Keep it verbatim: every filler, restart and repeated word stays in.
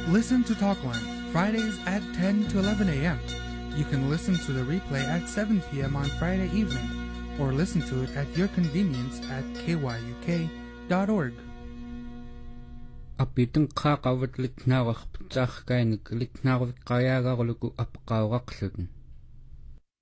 Listen to Talkline, Fridays at ten to eleven a.m. You can listen to the replay at seven p.m. on Friday evening, or listen to it at your convenience at k y u k dot org. Апитэн қаақават литнаарах питсааркааник литнааруиккариаагаарулуку аппеқаорақлугин